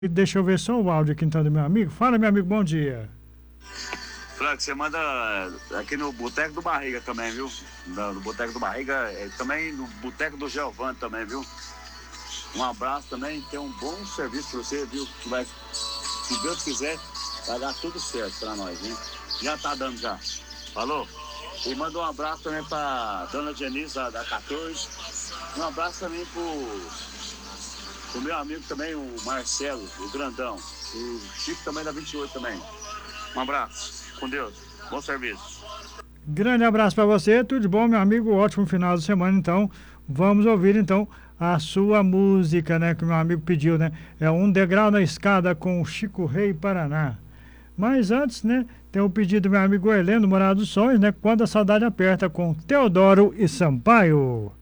Deixa eu ver só o áudio aqui então do meu amigo. Fala, meu amigo, bom dia. Frank, você manda aqui no Boteco do Barriga também, viu? No Boteco do Barriga, também no Boteco do Giovanni também, viu? Um abraço também, tem um bom serviço pra você, viu? Que vai, se Deus quiser, vai dar tudo certo pra nós, hein? Já tá dando já. Falou? E manda um abraço também pra dona Denise da 14. Um abraço também pro meu amigo também, o Marcelo, o grandão. O Chico também da 28 também. Um abraço. Com Deus. Bom serviço. Grande abraço para você, tudo de bom, meu amigo. Ótimo final de semana, então. Vamos ouvir, então, a sua música, né? Que o meu amigo pediu, né? É Um Degrau na Escada com o Chico Rei Paraná. Mas antes, né? Tem o pedido do meu amigo Heleno, Morado dos Sonhos, né? Quando a Saudade Aperta com Teodoro e Sampaio.